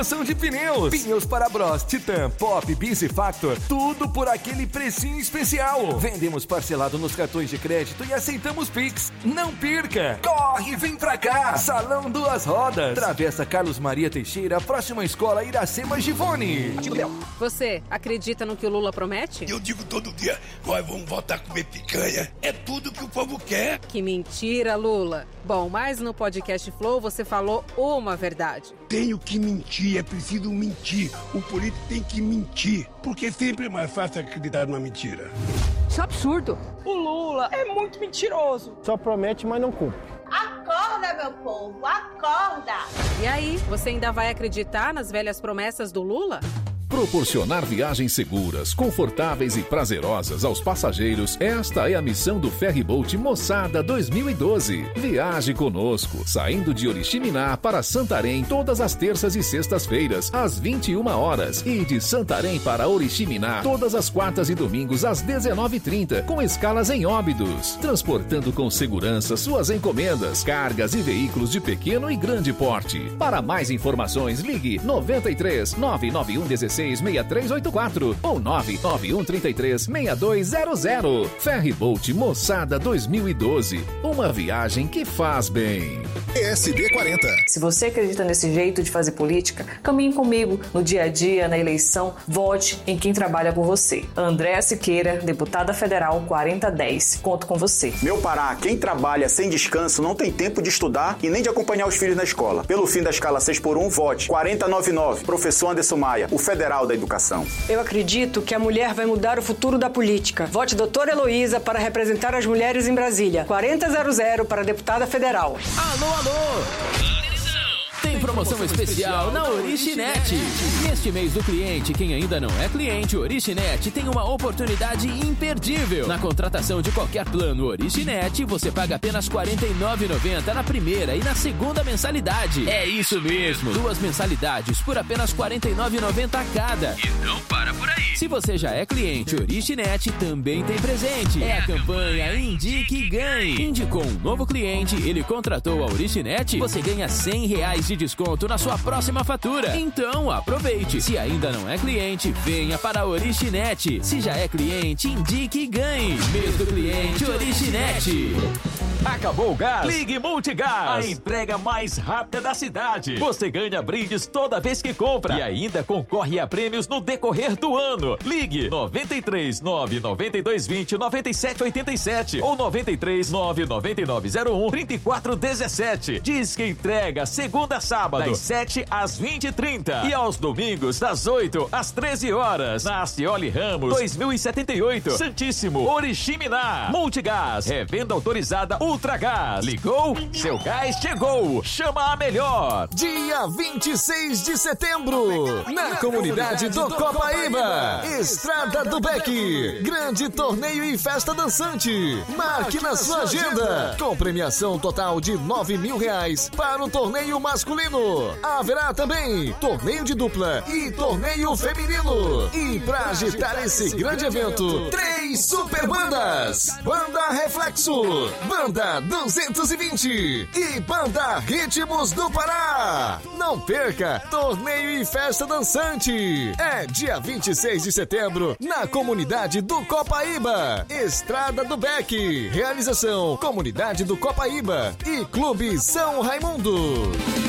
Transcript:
de pneus para Bros, Titan, Pop, Biz e Factor, tudo por aquele precinho especial. Vendemos parcelado nos cartões de crédito e aceitamos Pix. Não perca! Corre, vem pra cá! Salão Duas Rodas, Travessa Carlos Maria Teixeira, próxima escola Iracema Givone. Você acredita no que o Lula promete? Eu digo todo dia, nós vamos voltar a comer picanha. É tudo que o povo quer. Que mentira, Lula. Bom, mas no podcast Flow você falou uma verdade. Tenho que mentir, é preciso mentir. O político tem que mentir, porque sempre é mais fácil acreditar numa mentira. Isso é absurdo. O Lula é muito mentiroso. Só promete, mas não cumpre. Acorda, meu povo, acorda! E aí, você ainda vai acreditar nas velhas promessas do Lula? Proporcionar viagens seguras, confortáveis e prazerosas aos passageiros, esta é a missão do Ferryboat Moçada 2012. Viaje conosco, saindo de Oriximiná para Santarém todas as terças e sextas-feiras, às 21 horas, e de Santarém para Oriximiná todas as quartas e domingos às 19h30, com escalas em Óbidos, transportando com segurança suas encomendas, cargas e veículos de pequeno e grande porte. Para mais informações, ligue 93 991 16 6384 ou 991 33 6200. Ferryboat Moçada 2012. Uma viagem que faz bem. PSD 40. Se você acredita nesse jeito de fazer política, caminhe comigo no dia a dia, na eleição, vote em quem trabalha por você. Andréa Siqueira, deputada federal 4010. Conto com você. Meu Pará, quem trabalha sem descanso não tem tempo de estudar e nem de acompanhar os filhos na escola. Pelo fim da escala 6x1, vote 4099. Professor Anderson Maia, o Federal da Educação. Eu acredito que a mulher vai mudar o futuro da política. Vote doutora Heloísa para representar as mulheres em Brasília. 4000 para deputada federal. Alô, alô! Tem promoção especial na Orixinet. Neste mês do cliente, quem ainda não é cliente, Orixinet tem uma oportunidade imperdível. Na contratação de qualquer plano Orixinet, você paga apenas R$ 49,90 na primeira e na segunda mensalidade. É isso mesmo, 2 mensalidades por apenas R$ 49,90 cada. E não para por aí. Se você já é cliente Orixinet, também tem presente. É a campanha Indique e Ganhe. Indicou um novo cliente, ele contratou a Orixinet, você ganha R$ 100 de desconto na sua próxima fatura. Então aproveite. Se ainda não é cliente, venha para a Orixinet. Se já é cliente, indique e ganhe. Mês do cliente Orixinet. Acabou o gás? Ligue Multigás. A entrega mais rápida da cidade. Você ganha brindes toda vez que compra e ainda concorre a prêmios no decorrer do ano. Ligue 93 992 20 97 87 ou 93 99901 3417. Diz que entrega segunda a sábado, das 7 às 20h30 e aos domingos, das 8 às 13 horas. Na Acioli Ramos, 2078, Santíssimo, Oriximiná. Multigás, revenda autorizada Ultragás. Ligou? Seu gás chegou. Chama a melhor. Dia 26 de setembro, na comunidade do Copaíba, Estrada do Beck, grande torneio e festa dançante. Marque na sua agenda, com premiação total de R$9.000 para o torneio masculino. Haverá também torneio de dupla e torneio feminino. E para agitar esse grande evento, 3 super bandas: Banda Reflexo, Banda 220 e Banda Ritmos do Pará. Não perca, torneio e festa dançante. É dia 26 de setembro, na comunidade do Copaíba, Estrada do Beck. Realização: Comunidade do Copaíba e Clube São Raimundo.